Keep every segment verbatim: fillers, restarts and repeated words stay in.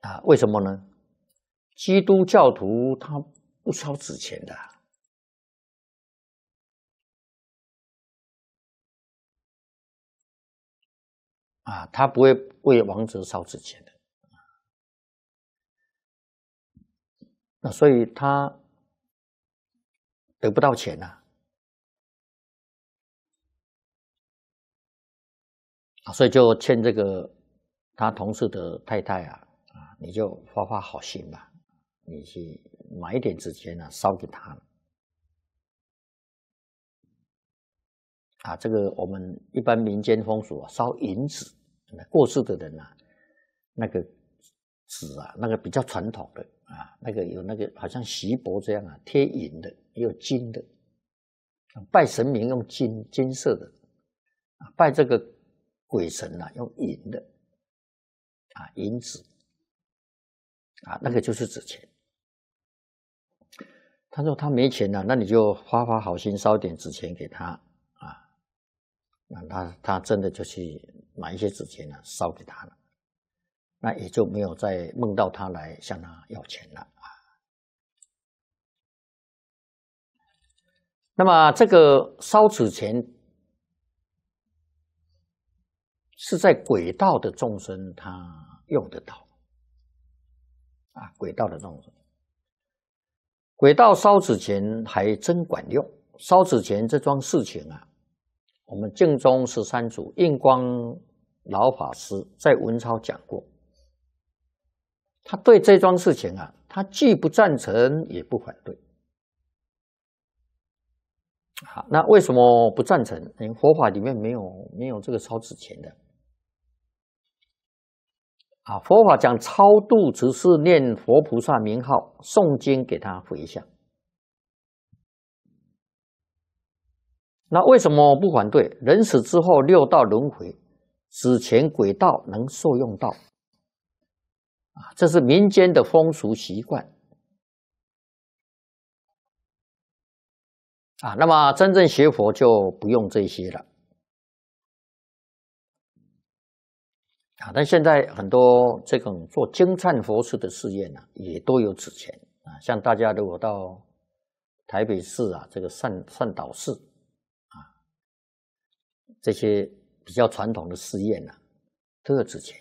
啊，为什么呢？基督教徒他不烧纸钱的啊，他不会为王者烧纸钱的。那所以他得不到钱呐、啊。啊，所以就欠这个他同事的太太啊，啊，你就发发好心吧，你去买一点纸钱啊，烧给他。啊，这个我们一般民间风俗啊，烧银纸，过世的人啊，那个纸啊，那个比较传统的啊，那个有那个好像锡箔这样啊，贴银的，也有金的，拜神明用金金色的，拜这个鬼神啊，用银的，啊，银纸，啊，那个就是纸钱。他说他没钱了、啊，那你就发发好心，烧点纸钱给他啊。那他他真的就去买一些纸钱啊，烧给他了。那也就没有再梦到他来向他要钱了啊。那么这个烧纸钱是在鬼道的众生他用得到啊，鬼道的众生。鬼道烧纸钱还真管用。烧纸钱这桩事情啊，我们净宗十三祖印光老法师在文钞讲过。他对这桩事情啊，他既不赞成也不反对。好，那为什么不赞成？因为佛法里面没有没有这个烧纸钱的。啊，佛法讲超度只是念佛菩萨名号，诵经给他回向。那为什么不反对？人死之后六道轮回，纸钱鬼道能受用到。啊，这是民间的风俗习惯。啊，那么真正学佛就不用这些了。啊，但现在很多这种做精忏佛事的寺院啊，也都有纸钱啊。像大家如果到台北市啊，这个善善导寺啊，这些比较传统的寺院啊，都有纸钱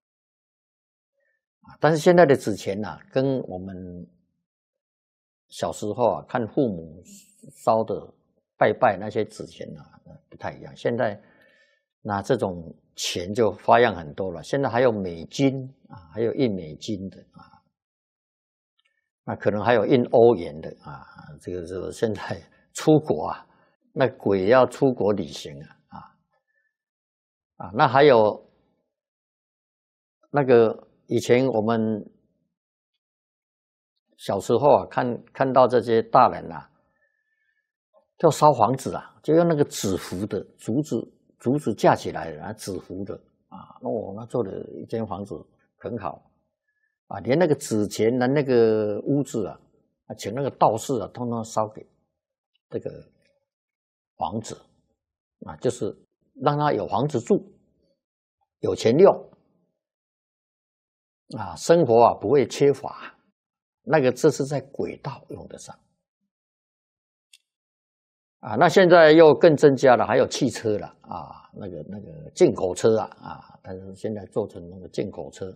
啊。但是现在的纸钱呐、啊，跟我们小时候啊看父母烧的拜拜那些纸钱啊不太一样。现在那这种钱就花样很多了，现在还有美金啊，还有印美金的啊，那可能还有印欧元的啊。这个这个现在出国啊，那鬼要出国旅行啊啊啊，那还有那个以前我们小时候啊，看看到这些大人啊，就烧房子啊，就用那个纸糊的竹子。竹子架起来的，然后纸糊的啊，那我那做的一间房子很好啊，连那个纸钱的那个屋子啊，请那个道士啊，通通烧给这个房子啊，就是让他有房子住，有钱用啊，生活啊不会缺乏。那个这是在鬼道用得上。啊，那现在又更增加了，还有汽车了啊，那个那个进口车啊啊，但是现在做成那个进口车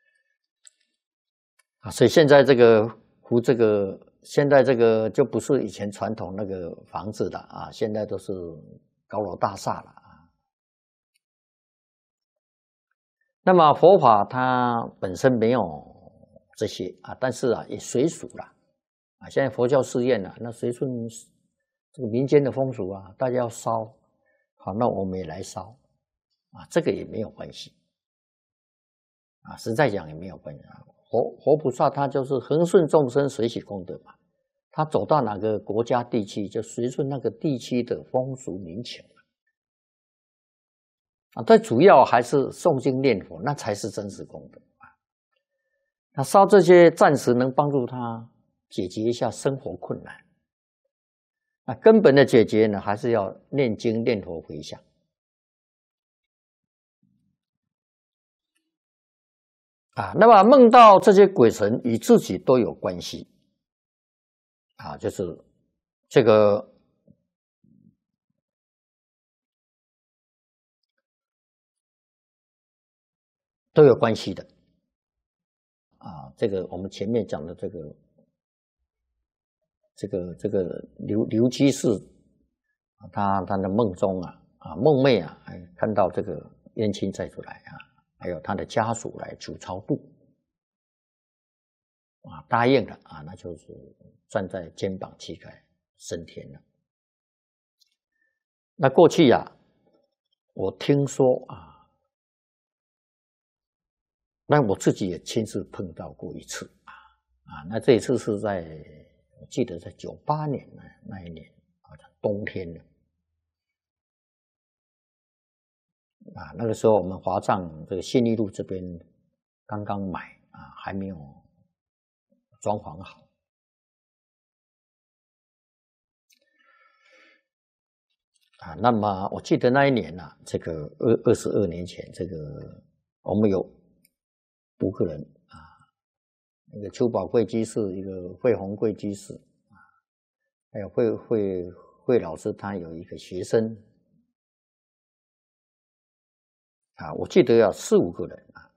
啊，所以现在这个湖这个现在这个就不是以前传统那个房子了啊，现在都是高楼大厦了啊。那么佛法它本身没有这些啊，但是啊也随俗了啊，现在佛教寺院啊，那随顺。这个民间的风俗啊，大家要烧，好，那我们也来烧，啊，这个也没有关系，啊，实在讲也没有关系啊。活活菩萨他就是恒顺众生，随喜功德嘛，他走到哪个国家地区，就随顺那个地区的风俗民情啊。最主要还是诵经念佛，那才是真实功德啊。那烧这些暂时能帮助他解决一下生活困难。那根本的解决呢，还是要念经念佛回向啊，那么梦到这些鬼神与自己都有关系，啊，就是这个都有关系的，啊，这个我们前面讲的这个这个这个刘刘居士，他他的梦中啊啊梦寐啊，看到这个冤亲债主来啊，还有他的家属来求超度。啊，答应了啊，那就是站在肩膀膝盖升天了。那过去呀、啊，我听说啊，那我自己也亲自碰到过一次啊啊，那这一次是在我记得在九八年那那一年好像冬天了啊，那个时候我们华藏这个信义路这边刚刚买啊，还没有装潢好。啊，那么我记得那一年呐、啊，这个二二十二年前，这个我们有五个人啊，那个邱宝贵居士，一个惠宏贵居士啊，还有惠惠惠老师，他有一个学生啊，我记得要四五个人啊，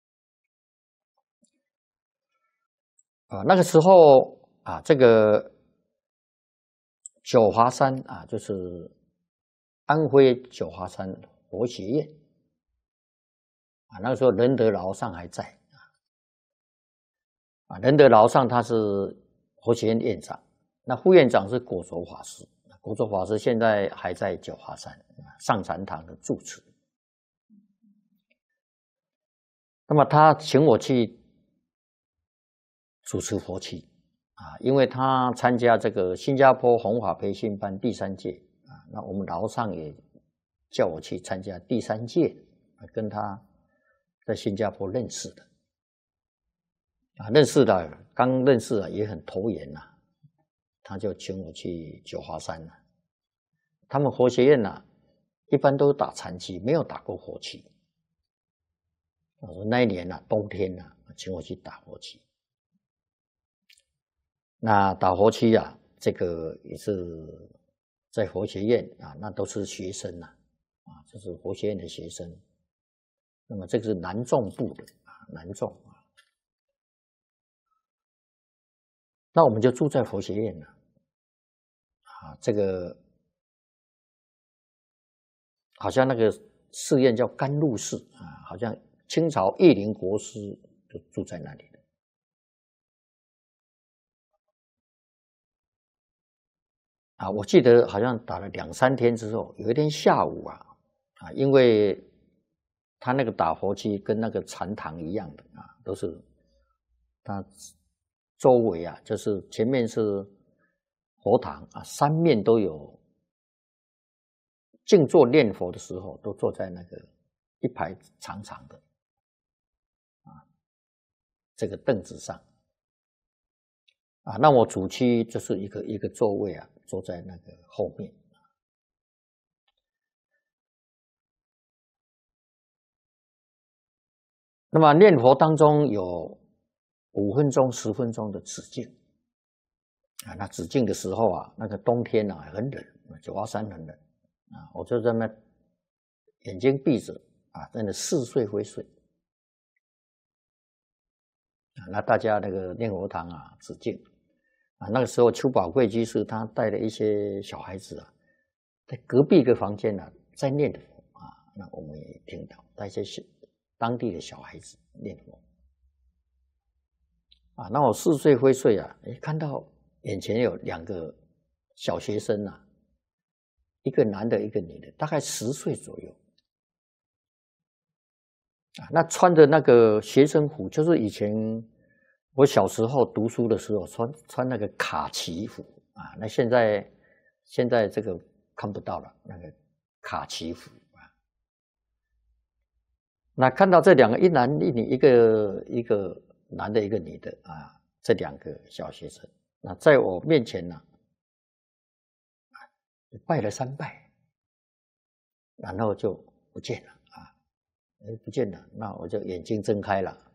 啊，那个时候啊，这个九华山啊，就是安徽九华山佛学院啊，那个时候仁德劳上还在啊，啊，仁德劳上他是佛学院院长，那副院长是果卓法师，果卓法师现在还在九华山上禅堂的住持。那么他请我去主持佛七啊，因为他参加这个新加坡弘法培训班第三届啊，那我们劳上也叫我去参加第三届，跟他在新加坡认识的啊，认识的刚认识啊也很投缘呐、啊，他就请我去九华山了、啊。他们佛学院呐、啊，一般都打禅期，没有打过佛七。我说那一年呐、啊，冬天呐、啊，请我去打佛七。那打佛七啊，这个也是在佛学院啊，那都是学生呐、啊，啊，这是佛学院的学生。那么这个是南众部的啊，南众啊。那我们就住在佛学院了，啊，这个好像那个寺院叫甘露寺啊，好像清朝叶林国师就住在那里的。啊，我记得好像打了两三天之后，有一天下午啊，啊，因为他那个打佛七跟那个禅堂一样的啊，都是他周围啊，就是前面是佛堂啊，三面都有静坐念佛的时候，都坐在那个一排长长的啊这个凳子上啊，那我主区就是一个一个座位啊，坐在那个后面。那么念佛当中有五分钟、十分钟的止境啊，那止境的时候啊，那个冬天啊很冷，九华山很冷啊，我就在那眼睛闭着啊，在那似睡非睡啊。那大家那个念佛堂啊止境啊，那个时候邱宝贵居士他带了一些小孩子啊，在隔壁一个房间啊在念佛啊，那我们也听到带一些小当地的小孩子念佛啊，那我似睡非睡啊，哎，看到眼前有两个小学生啊，一个男的，一个女的，大概十岁左右啊，那穿着那个学生服，就是以前我小时候读书的时候穿穿那个卡其服啊，那现在现在这个看不到了，那个卡其服啊。那看到这两个一男一女，一个一个男的，一个女的啊，这两个小学生，那在我面前呢，拜了三拜，然后就不见了啊，不见了，那我就眼睛睁开了